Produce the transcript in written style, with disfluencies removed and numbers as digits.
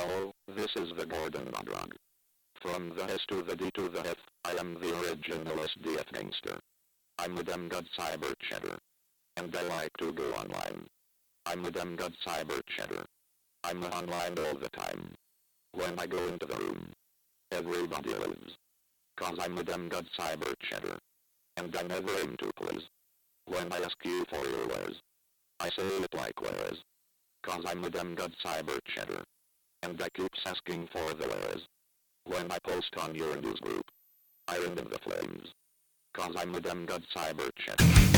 Hello, this is the Gordon Mondrag. From the S to the D to the F, I am the original SDF gangster. I'm with them God Cyber Cheddar. And I like to go online. I'm with them God Cyber Cheddar. I'm online all the time. When I go into the room, everybody lives. Cause I'm with them God Cyber Cheddar. And I never aim to please. When I ask you for your wares, I say it like wares. Cause I'm with them God Cyber Cheddar. And I keeps asking for the wares. When I post on your news group, I end in the flames. Cause I'm with them God Cyber Cheddar.